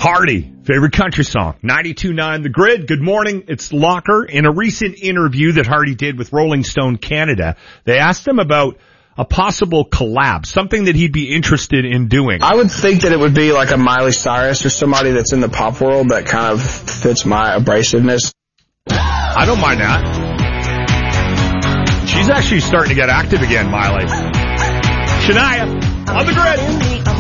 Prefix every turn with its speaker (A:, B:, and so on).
A: Hardy, favorite country song, 92.9 The Grid. Good morning, it's Locker. In a recent interview that Hardy did with Rolling Stone Canada, they asked him about a possible collab, something that he'd be interested in doing.
B: I would think that it would be like a Miley Cyrus or somebody that's in the pop world that kind of fits my abrasiveness.
A: I don't mind that. She's actually starting to get active again, Miley. Shania, on The Grid.